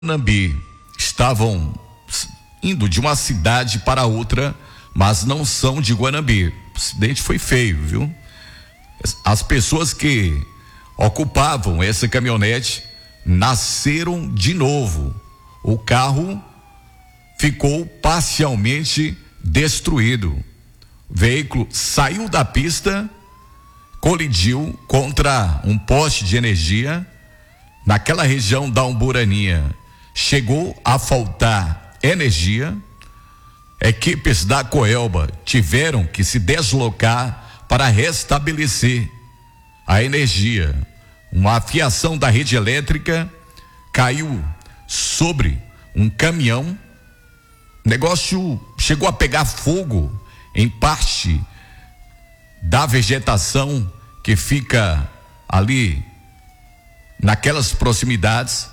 Guanambi estavam indo de uma cidade para outra, mas não são de Guanambi. O acidente foi feio, viu? As pessoas que ocupavam essa caminhonete nasceram de novo. O carro ficou parcialmente destruído. O veículo saiu da pista, colidiu contra um poste de energia naquela região da Umburaninha. Chegou a faltar energia. Equipes da Coelba tiveram que se deslocar para restabelecer a energia. Uma fiação da rede elétrica caiu sobre um caminhão. O negócio chegou a pegar fogo em parte da vegetação que fica ali naquelas proximidades.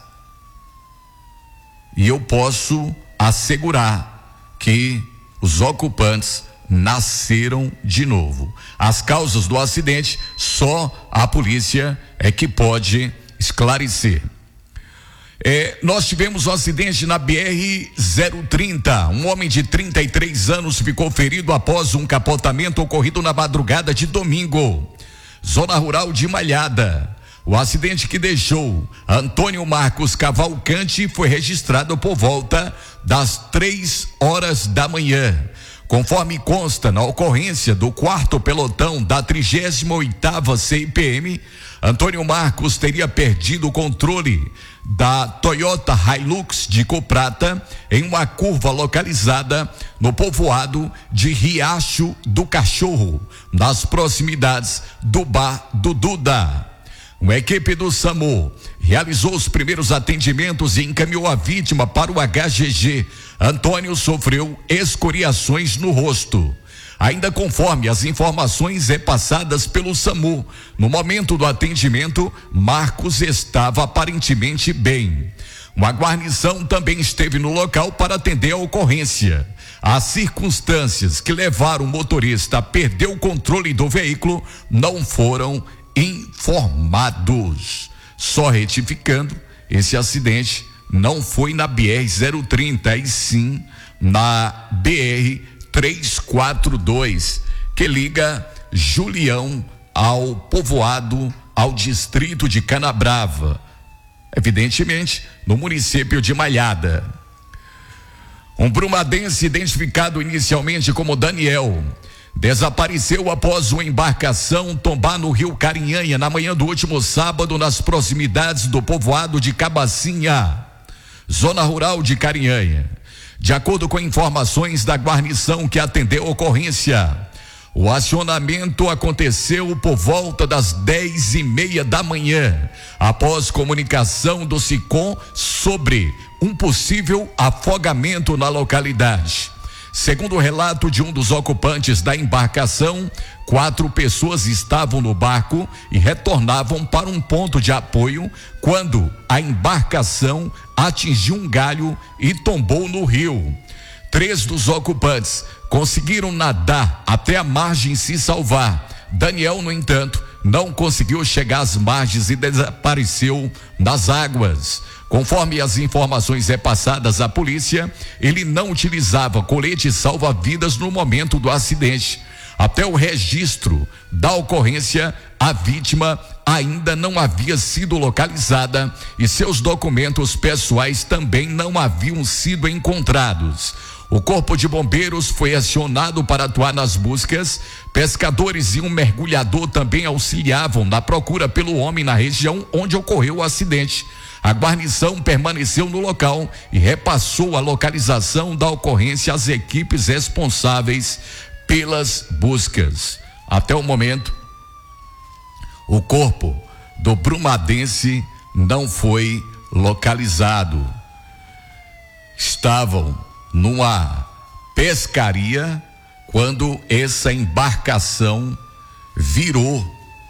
E eu posso assegurar que os ocupantes nasceram de novo. As causas do acidente só a polícia é que pode esclarecer. Nós tivemos um acidente na BR-030. Um homem de 33 anos ficou ferido após um capotamento ocorrido na madrugada de domingo, zona rural de Malhada. O acidente que deixou Antônio Marcos Cavalcante foi registrado por volta das 3 horas da manhã. Conforme consta na ocorrência do 4º pelotão da 38ª CIPM, Antônio Marcos teria perdido o controle da Toyota Hilux de cor prata em uma curva localizada no povoado de Riacho do Cachorro, nas proximidades do Bar do Duda. Uma equipe do SAMU realizou os primeiros atendimentos e encaminhou a vítima para o HGG. Antônio sofreu escoriações no rosto. Ainda conforme as informações repassadas pelo SAMU, no momento do atendimento, Marcos estava aparentemente bem. Uma guarnição também esteve no local para atender a ocorrência. As circunstâncias que levaram o motorista a perder o controle do veículo não foram informados. Só retificando, esse acidente não foi na BR-030, e sim na BR-342, que liga Julião ao povoado, ao distrito de Canabrava, evidentemente no município de Malhada. Um brumadense identificado inicialmente como Daniel desapareceu após uma embarcação tombar no rio Carinhanha na manhã do último sábado, nas proximidades do povoado de Cabacinha, zona rural de Carinhanha. De acordo com informações da guarnição que atendeu a ocorrência, o acionamento aconteceu por volta das 10:30 da manhã, após comunicação do SICOM sobre um possível afogamento na localidade. Segundo o relato de um dos ocupantes da embarcação, 4 pessoas estavam no barco e retornavam para um ponto de apoio quando a embarcação atingiu um galho e tombou no rio. 3 dos ocupantes conseguiram nadar até a margem e se salvar. Daniel, no entanto, não conseguiu chegar às margens e desapareceu nas águas. Conforme as informações repassadas à polícia, ele não utilizava colete salva-vidas no momento do acidente. Até o registro da ocorrência, a vítima ainda não havia sido localizada e seus documentos pessoais também não haviam sido encontrados. O Corpo de Bombeiros foi acionado para atuar nas buscas. Pescadores e um mergulhador também auxiliavam na procura pelo homem na região onde ocorreu o acidente. A guarnição permaneceu no local e repassou a localização da ocorrência às equipes responsáveis pelas buscas. Até o momento, o corpo do brumadense não foi localizado. Estavam numa pescaria quando essa embarcação virou.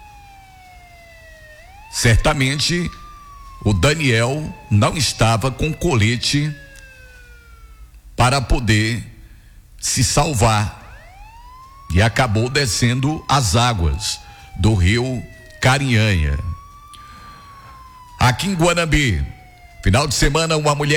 Certamente o Daniel não estava com colete para poder se salvar e acabou descendo as águas do rio Carinhanha. Aqui em Guanambi, Final de semana, uma mulher